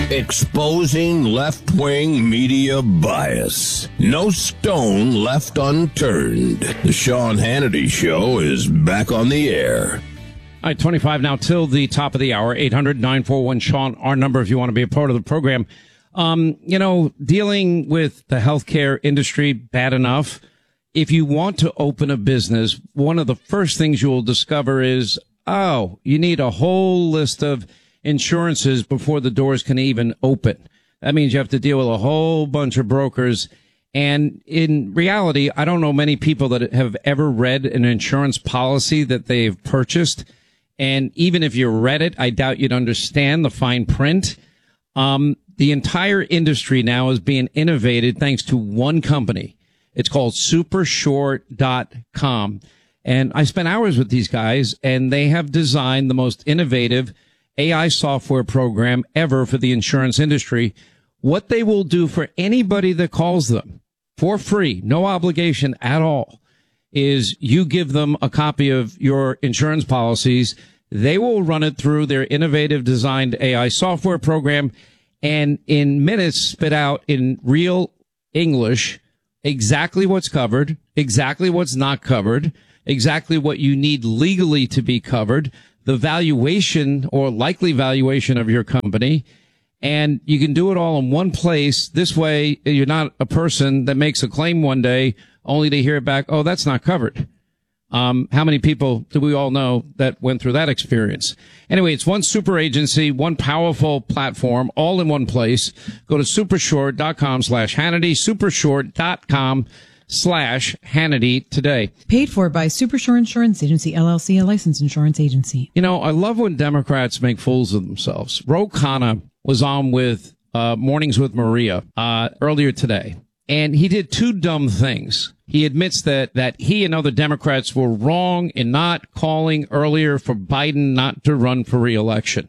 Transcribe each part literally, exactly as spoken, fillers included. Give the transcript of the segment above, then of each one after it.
Exposing left-wing media bias. No stone left unturned. The Sean Hannity Show is back on the air. All right, twenty-five now till the top of the hour. eight hundred nine four one Sean, our number if you want to be a part of the program. Um, you know, dealing with the healthcare industry, bad enough. If you want to open a business, one of the first things you will discover is, oh, you need a whole list of insurances before the doors can even open. That means you have to deal with a whole bunch of brokers. And in reality, I don't know many people that have ever read an insurance policy that they've purchased. And even if you read it, I doubt you'd understand the fine print. Um, the entire industry now is being innovated thanks to one company. It's called super short dot com. And I spent hours with these guys, and they have designed the most innovative A I software program ever for the insurance industry. What they will do for anybody that calls them for free, no obligation at all, is you give them a copy of your insurance policies. They will run it through their innovative designed A I software program, and in minutes spit out in real English exactly what's covered, exactly what's not covered, exactly what you need legally to be covered, the valuation or likely valuation of your company, and you can do it all in one place. This way, you're not a person that makes a claim one day only to hear back, oh, that's not covered. Um, how many people do we all know that went through that experience? Anyway, it's one super agency, one powerful platform, all in one place. Go to supershort dot com slash Hannity, supershort dot com slash Hannity today. Paid for by Supershore Insurance Agency, L L C, a licensed insurance agency. You know, I love when Democrats make fools of themselves. Ro Khanna was on with uh, Mornings with Maria uh, earlier today, and he did two dumb things. He admits that, that he and other Democrats were wrong in not calling earlier for Biden not to run for re-election.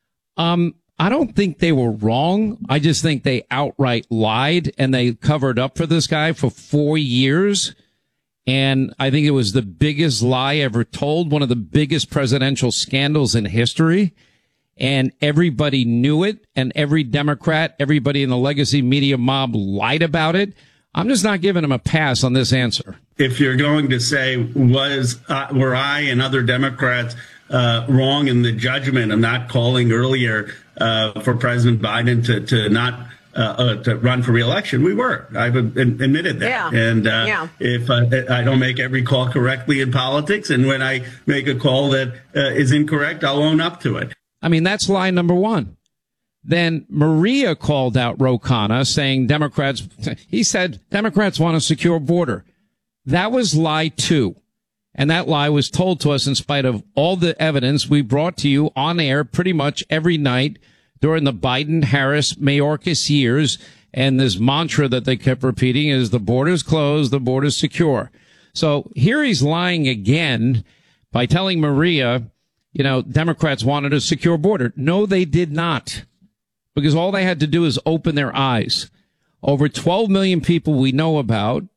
Um, I don't think they were wrong. I just think they outright lied, and they covered up for this guy for four years. And I think it was the biggest lie ever told, one of the biggest presidential scandals in history. And everybody knew it, and every Democrat, everybody in the legacy media mob lied about it. I'm just not giving him a pass on this answer. If you're going to say, was uh, were I and other Democrats uh, wrong in the judgment of not calling earlier uh, for President Biden to, to not uh, uh, to run for re-election? We were. I've admitted that. Yeah. And uh, yeah. if uh, I don't make every call correctly in politics, and when I make a call that uh, is incorrect, I'll own up to it. I mean, that's lie number one. Then Maria called out Ro Khanna saying Democrats, he said Democrats want a secure border. That was lie two. And that lie was told to us in spite of all the evidence we brought to you on air pretty much every night during the Biden-Harris Mayorkas years. And this mantra that they kept repeating is the border's closed, the border's secure. So here he's lying again by telling Maria, you know, Democrats wanted a secure border. No, they did not. Because all they had to do is open their eyes. Over twelve million people we know about